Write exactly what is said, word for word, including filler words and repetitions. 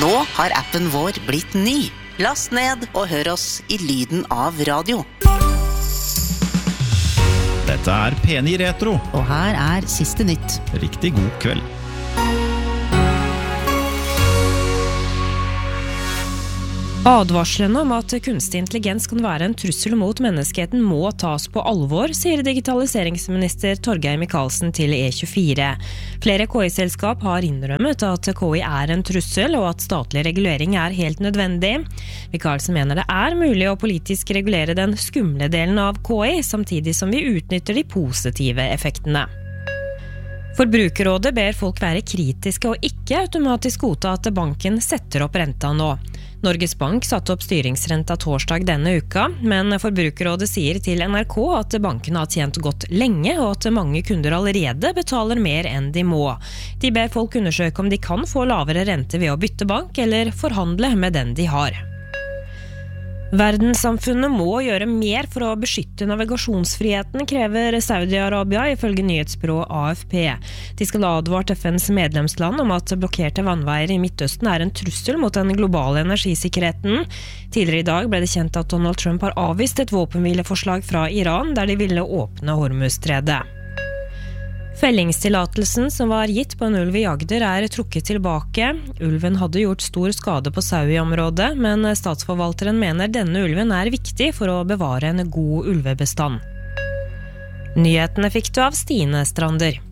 Nå har appen vår blitt ny. Last ned og hør oss i lyden av radio. Dette er P ni Retro. Og her er siste nytt. Riktig god kveld. Advarslene om at kunstig intelligens kan være en trussel mot menneskeheten må tas på alvor, sier digitaliseringsminister Torgeir Micaelsen til E tjuefire. Flere K I-selskap har innrømmet at K I er en trussel, og at statlig regulering er helt nødvendig. Micaelsen mener det er mulig å politisk regulere den skumle delen av K I, samtidig som vi utnytter de positive effektene. Forbrukerrådet ber folk være kritiske og ikke automatisk godta at banken setter opp renta nå. Norges Bank satte opp styringsrenta torsdag denne uka, men Forbrukerrådet sier til N R K at banken har tjent godt lenge, og at mange kunder allerede betaler mer enn de må. De ber folk undersøke om de kan få lavere rente ved å bytte bank, eller forhandle med den de har. Verdenssamfunnet må gjøre mer for å beskytte navigasjonsfriheten, krever Saudi-Arabia ifølge nyhetsbyrået A F P. De skal advart F N's medlemsland om at blokkerte vannveier i Midtøsten er en trussel mot den globale energisikkerheten. Tidligere i dag ble det kjent at Donald Trump har avvist et våpenhvileforslag fra Iran, der de ville åpne Hormuzstredet. Fellingstillatelsen som var gitt på en ulv i Agder er trukket tilbake. Ulven hadde gjort stor skade på sau i området, men statsforvalteren mener denne ulven er viktig for å bevare en god ulvebestand. Nyhetene fikk du av Stine Strander.